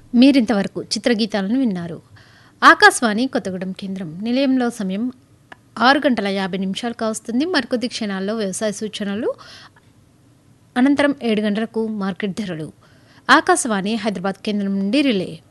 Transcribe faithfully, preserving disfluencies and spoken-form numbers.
మీరింతవరకు చిత్రగీతాలను విన్నారు. ఆకాశవాణి కొత్తగూడెం కేంద్రం నిలయంలో సమయం ఆరు గంటల యాభై నిమిషాలు కావస్తుంది. మరికొద్ది క్షణాల్లో వ్యవసాయ సూచనలు, అనంతరం ఏడు గంటలకు మార్కెట్ ధరలు. ఆకాశవాణి హైదరాబాద్ కేంద్రం నుండి రిలే.